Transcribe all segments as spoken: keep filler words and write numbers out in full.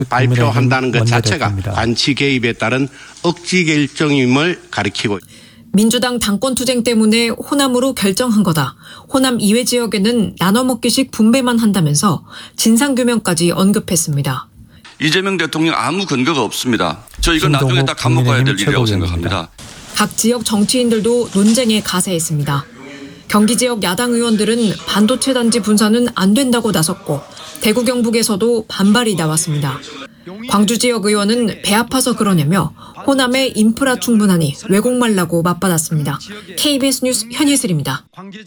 발표한다는 것 자체가 관치 개입에 따른 억지 결정임을 가리키고 민주당 당권 투쟁 때문에 호남으로 결정한 거다. 호남 이외 지역에는 나눠먹기식 분배만 한다면서 진상규명까지 언급했습니다. 이재명 대통령 아무 근거가 없습니다. 저 이건 나중에 다 감옥가야 될 일이라고 생각합니다. 각 지역 정치인들도 논쟁에 가세했습니다. 경기 지역 야당 의원들은 반도체 단지 분산은 안 된다고 나섰고 대구 경북에서도 반발이 나왔습니다. 광주 지역 의원은 배 아파서 그러냐며 호남의 인프라 충분하니 왜곡 말라고 맞받았습니다. 케이비에스 뉴스 현예슬입니다.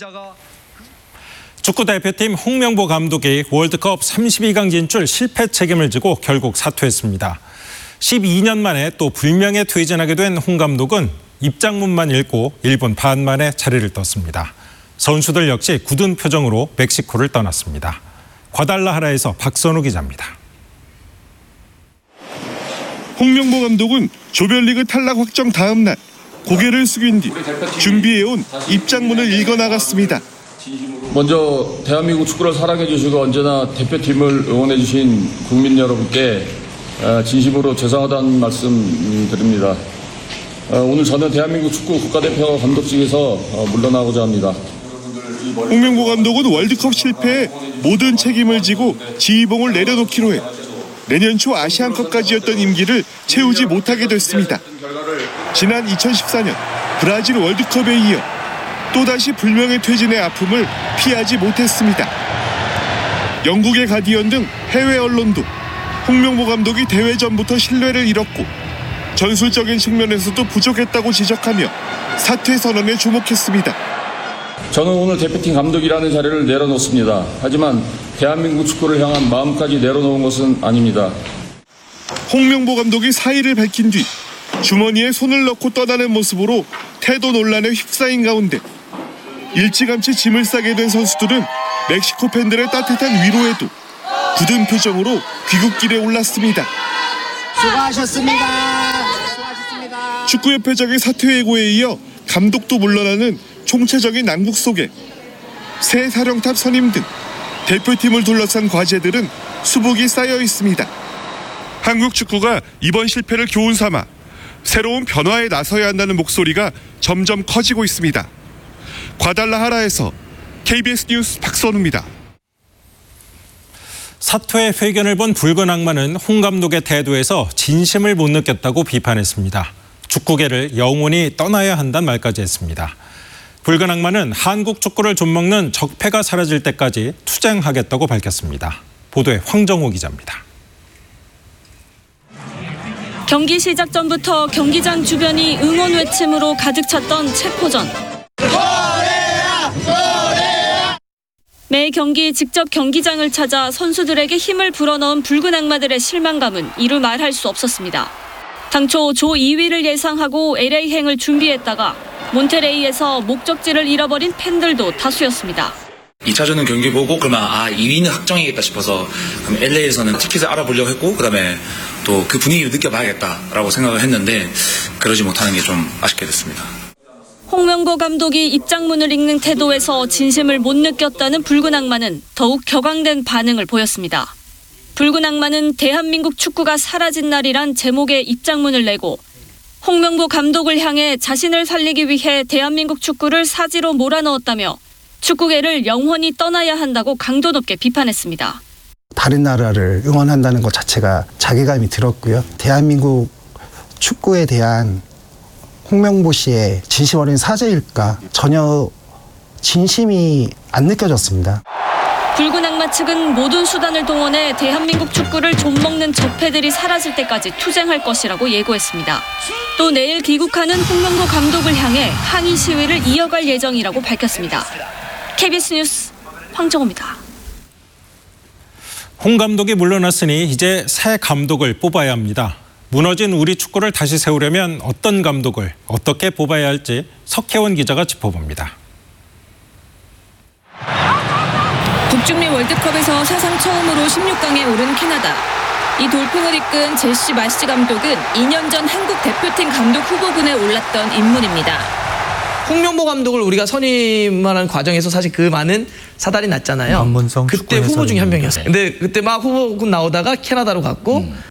축구대표팀 홍명보 감독이 월드컵 삼십이 강 진출 실패 책임을 지고 결국 사퇴했습니다. 십이 년 만에 또 불명예 퇴진하게 된 홍 감독은 입장문만 읽고 일 분 반 만에 자리를 떴습니다. 선수들 역시 굳은 표정으로 멕시코를 떠났습니다. 과달라하라에서 박선우 기자입니다. 홍명보 감독은 조별리그 탈락 확정 다음 날 고개를 숙인 뒤 준비해온 입장문을 읽어나갔습니다. 먼저 대한민국 축구를 사랑해 주시고 언제나 대표팀을 응원해 주신 국민 여러분께 진심으로 죄송하다는 말씀 드립니다. 오늘 저는 대한민국 축구 국가대표 감독직에서 물러나고자 합니다. 홍명보 감독은 월드컵 실패에 모든 책임을 지고 지휘봉을 내려놓기로 해 내년 초 아시안컵까지였던 임기를 채우지 못하게 됐습니다. 지난 이천십사 년 브라질 월드컵에 이어 또다시 불명예 퇴진의 아픔을 피하지 못했습니다. 영국의 가디언 등 해외 언론도 홍명보 감독이 대회 전부터 신뢰를 잃었고 전술적인 측면에서도 부족했다고 지적하며 사퇴 선언에 주목했습니다. 저는 오늘 대표팀 감독이라는 자리를 내려놓습니다. 하지만 대한민국 축구를 향한 마음까지 내려놓은 것은 아닙니다. 홍명보 감독이 사의를 밝힌 뒤 주머니에 손을 넣고 떠나는 모습으로 태도 논란에 휩싸인 가운데 일찌감치 짐을 싸게 된 선수들은 멕시코 팬들의 따뜻한 위로에도 굳은 표정으로 귀국길에 올랐습니다. 수고하셨습니다. 수고하셨습니다. 축구협회장의 사퇴 예고에 이어 감독도 물러나는 총체적인 난국 속에 새 사령탑 선임 등 대표팀을 둘러싼 과제들은 수북이 쌓여 있습니다. 한국 축구가 이번 실패를 교훈 삼아 새로운 변화에 나서야 한다는 목소리가 점점 커지고 있습니다. 과달라하라에서 케이비에스 뉴스 박선우입니다. 사퇴 회견을 본 붉은 악마는 홍 감독의 태도에서 진심을 못 느꼈다고 비판했습니다. 축구계를 영원히 떠나야 한다는 말까지 했습니다. 붉은 악마는 한국 축구를 좀먹는 적폐가 사라질 때까지 투쟁하겠다고 밝혔습니다. 보도에 황정호 기자입니다. 경기 시작 전부터 경기장 주변이 응원 외침으로 가득 찼던 체코전. 매 경기 직접 경기장을 찾아 선수들에게 힘을 불어넣은 붉은 악마들의 실망감은 이루 말할 수 없었습니다. 당초 조 이 위를 예상하고 엘에이행을 준비했다가 몬테레이에서 목적지를 잃어버린 팬들도 다수였습니다. 이 차전은 경기 보고 그러면 아 이 위는 확정이겠다 싶어서 그럼 엘에이에서는 티켓을 알아보려고 했고 그다음에 또 그 분위기를 느껴봐야겠다라고 생각을 했는데 그러지 못하는 게 좀 아쉽게 됐습니다. 홍명보 감독이 입장문을 읽는 태도에서 진심을 못 느꼈다는 붉은 악마는 더욱 격앙된 반응을 보였습니다. 붉은 악마는 대한민국 축구가 사라진 날이란 제목의 입장문을 내고 홍명보 감독을 향해 자신을 살리기 위해 대한민국 축구를 사지로 몰아넣었다며 축구계를 영원히 떠나야 한다고 강도 높게 비판했습니다. 다른 나라를 응원한다는 것 자체가 자괴감이 들었고요. 대한민국 축구에 대한 홍명보 씨의 진심 어린 사죄일까 전혀 진심이 안 느껴졌습니다. 붉은 악마 측은 모든 수단을 동원해 대한민국 축구를 좀먹는 적폐들이 사라질 때까지 투쟁할 것이라고 예고했습니다. 또 내일 귀국하는 홍명보 감독을 향해 항의 시위를 이어갈 예정이라고 밝혔습니다. 케이비에스 뉴스 황정호입니다. 홍 감독이 물러났으니 이제 새 감독을 뽑아야 합니다. 무너진 우리 축구를 다시 세우려면 어떤 감독을 어떻게 뽑아야 할지 석혜원 기자가 짚어봅니다. 북중미 월드컵에서 사상 처음으로 십육 강에 오른 캐나다. 이 돌풍을 이끈 제시 마시 감독은 이 년 전 한국 대표팀 감독 후보군에 올랐던 인물입니다. 홍명보 감독을 우리가 선임하는 과정에서 사실 그 많은 사달이 났잖아요. 그때 후보 중에 한 명이었어요. 근데 그때 막 후보군 나오다가 캐나다로 갔고 음.